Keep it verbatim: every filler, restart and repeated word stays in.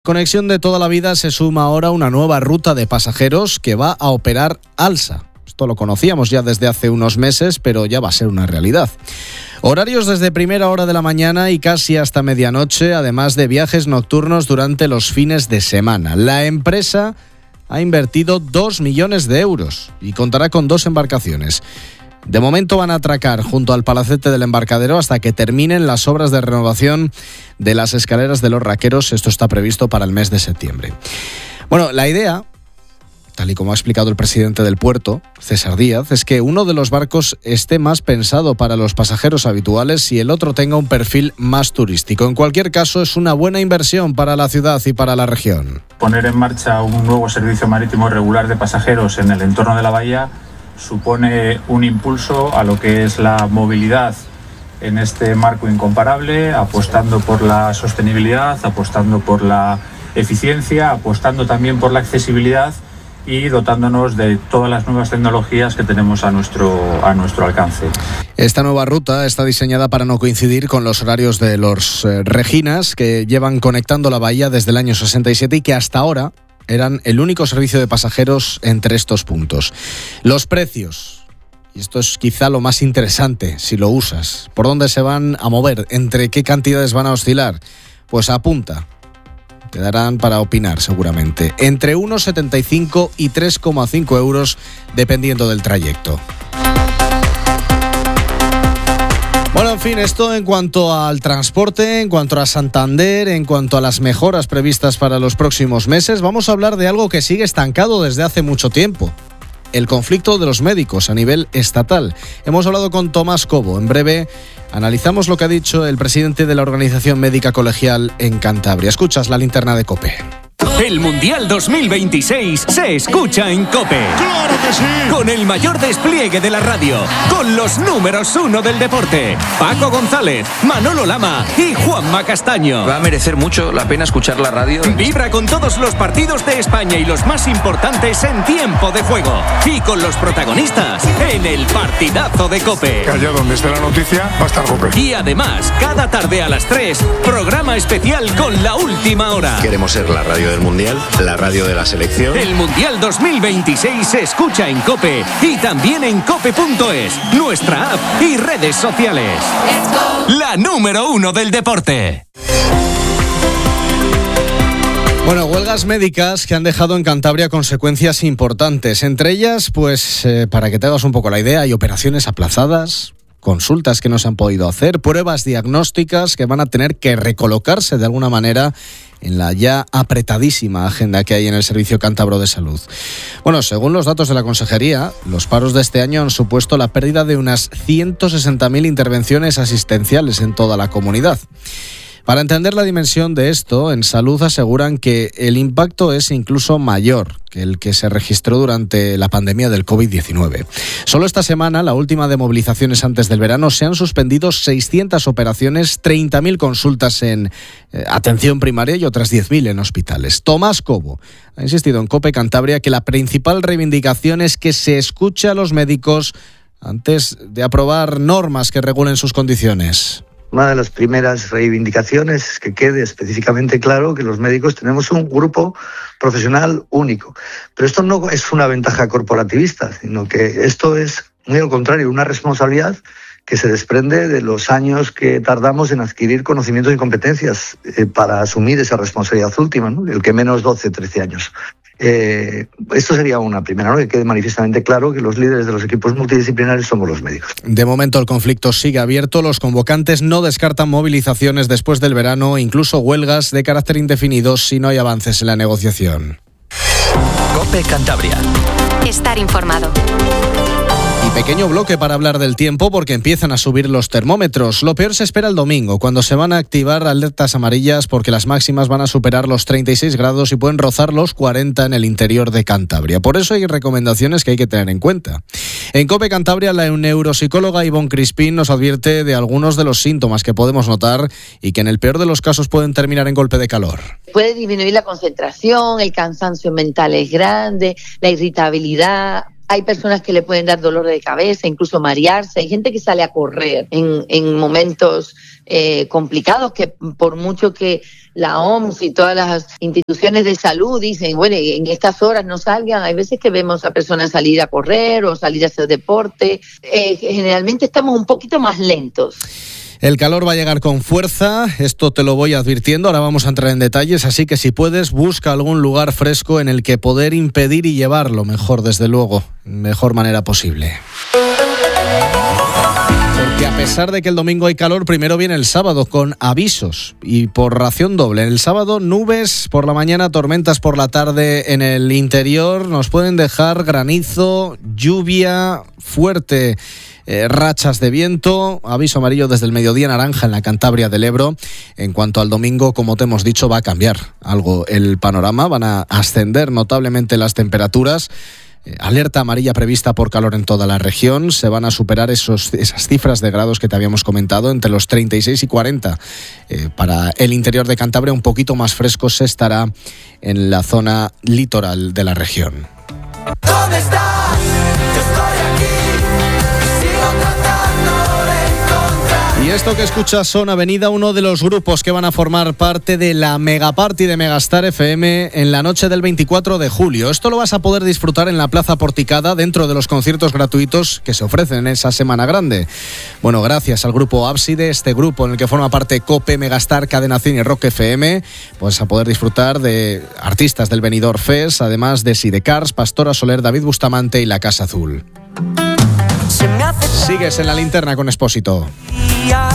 Conexión de toda la vida se suma ahora una nueva ruta de pasajeros que va a operar ALSA. Esto lo conocíamos ya desde hace unos meses, pero ya va a ser una realidad. Horarios desde primera hora de la mañana y casi hasta medianoche, además de viajes nocturnos durante los fines de semana. La empresa ha invertido dos millones de euros y contará con dos embarcaciones. De momento van a atracar junto al Palacete del Embarcadero hasta que terminen las obras de renovación de las escaleras de los Raqueros. Esto está previsto para el mes de septiembre. Bueno, la idea, tal y como ha explicado el presidente del puerto, César Díaz, es que uno de los barcos esté más pensado para los pasajeros habituales y el otro tenga un perfil más turístico. En cualquier caso, es una buena inversión para la ciudad y para la región. Poner en marcha un nuevo servicio marítimo regular de pasajeros en el entorno de la bahía supone un impulso a lo que es la movilidad en este marco incomparable, apostando por la sostenibilidad, apostando por la eficiencia, apostando también por la accesibilidad y dotándonos de todas las nuevas tecnologías que tenemos a nuestro, a nuestro alcance. Esta nueva ruta está diseñada para no coincidir con los horarios de los eh, Reginas, que llevan conectando la bahía desde el año sesenta y siete y que hasta ahora eran el único servicio de pasajeros entre estos puntos. Los precios, y esto es quizá lo más interesante si lo usas, ¿por dónde se van a mover? ¿Entre qué cantidades van a oscilar? Pues apunta, te darán para opinar seguramente. Entre uno coma setenta y cinco y tres coma cinco euros dependiendo del trayecto. Bueno, en fin, esto en cuanto al transporte, en cuanto a Santander, en cuanto a las mejoras previstas para los próximos meses. Vamos a hablar de algo que sigue estancado desde hace mucho tiempo: el conflicto de los médicos a nivel estatal. Hemos hablado con Tomás Cobo. En breve analizamos lo que ha dicho el presidente de la Organización Médica Colegial en Cantabria. Escuchas la linterna de COPE. El Mundial dos mil veintiséis se escucha en COPE. ¡Claro que sí! Con el mayor despliegue de la radio, con los números uno del deporte, Paco González, Manolo Lama y Juanma Castaño. Va a merecer mucho la pena escuchar la radio. Vibra con todos los partidos de España y los más importantes en tiempo de juego. Y con los protagonistas en el partidazo de COPE. Que allá donde esté la noticia va a estar COPE. Y además, cada tarde a las tres, programa especial con la última hora. Queremos ser la radio del Mundial, la radio de la selección. El Mundial dos mil veintiséis se escucha en COPE y también en cope punto es, nuestra app y redes sociales. La número uno del deporte. Bueno, huelgas médicas que han dejado en Cantabria consecuencias importantes. Entre ellas, pues, eh, para que te hagas un poco la idea, hay operaciones aplazadas, consultas que no se han podido hacer, pruebas diagnósticas que van a tener que recolocarse de alguna manera en la ya apretadísima agenda que hay en el Servicio Cántabro de Salud. Bueno, según los datos de la Consejería, los paros de este año han supuesto la pérdida de unas ciento sesenta mil intervenciones asistenciales en toda la comunidad. Para entender la dimensión de esto, en Salud aseguran que el impacto es incluso mayor que el que se registró durante la pandemia del covid diecinueve. Solo esta semana, la última de movilizaciones antes del verano, se han suspendido seiscientas operaciones, treinta mil consultas en eh, atención primaria y otras diez mil en hospitales. Tomás Cobo ha insistido en COPE Cantabria que la principal reivindicación es que se escuche a los médicos antes de aprobar normas que regulen sus condiciones. Una de las primeras reivindicaciones es que quede específicamente claro que los médicos tenemos un grupo profesional único. Pero esto no es una ventaja corporativista, sino que esto es, muy al contrario, una responsabilidad que se desprende de los años que tardamos en adquirir conocimientos y competencias eh, para asumir esa responsabilidad última, ¿no? El que menos doce, trece años. Eh, esto sería una primera, ¿no? Que quede manifiestamente claro que los líderes de los equipos multidisciplinares somos los médicos. De momento el conflicto sigue abierto. Los convocantes no descartan movilizaciones después del verano, incluso huelgas de carácter indefinido si no hay avances en la negociación. COPE Cantabria. Estar informado. Y pequeño bloque para hablar del tiempo porque empiezan a subir los termómetros. Lo peor se espera el domingo, cuando se van a activar alertas amarillas porque las máximas van a superar los treinta y seis grados y pueden rozar los cuarenta en el interior de Cantabria. Por eso hay recomendaciones que hay que tener en cuenta. En COPE Cantabria, la neuropsicóloga Ivonne Crispín nos advierte de algunos de los síntomas que podemos notar y que en el peor de los casos pueden terminar en golpe de calor. Puede disminuir la concentración, el cansancio mental es grande, la irritabilidad. Hay personas que le pueden dar dolor de cabeza, incluso marearse. Hay gente que sale a correr en, en momentos eh, complicados, que por mucho que la O M S y todas las instituciones de salud dicen, bueno, en estas horas no salgan. Hay veces que vemos a personas salir a correr o salir a hacer deporte. Eh, generalmente estamos un poquito más lentos. El calor va a llegar con fuerza, esto te lo voy advirtiendo, ahora vamos a entrar en detalles, así que si puedes, busca algún lugar fresco en el que poder impedir y llevarlo mejor, desde luego, mejor manera posible. Porque a pesar de que el domingo hay calor, primero viene el sábado con avisos y por ración doble. En el sábado, nubes por la mañana, tormentas por la tarde en el interior, nos pueden dejar granizo, lluvia fuerte. Eh, rachas de viento, aviso amarillo desde el mediodía, naranja en la Cantabria del Ebro. En cuanto al domingo, como te hemos dicho, va a cambiar algo el panorama, van a ascender notablemente las temperaturas. Eh, alerta amarilla prevista por calor en toda la región, se van a superar esos, esas cifras de grados que te habíamos comentado, entre los treinta y seis y cuarenta. Eh, para el interior de Cantabria, un poquito más fresco se estará en la zona litoral de la región. ¿Dónde estás? Yo estoy aquí. Y esto que escuchas son Avenida, uno de los grupos que van a formar parte de la Megaparty de Megastar F M en la noche del veinticuatro de julio. Esto lo vas a poder disfrutar en la Plaza Porticada dentro de los conciertos gratuitos que se ofrecen en esa Semana Grande. Bueno, gracias al grupo Ábside, este grupo en el que forma parte COPE, Megastar, Cadena Cien y Rock F M, pues a poder disfrutar de artistas del Benidorm Fest, además de Sidecars, Pastora Soler, David Bustamante y La Casa Azul. Sigues en la linterna con Expósito.